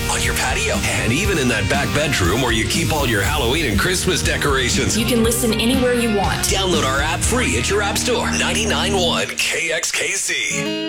on your patio, and even in that back bedroom where you keep all your Halloween and Christmas decorations. You can listen anywhere you want. Download our app free at your app store. 99.1 KXKC.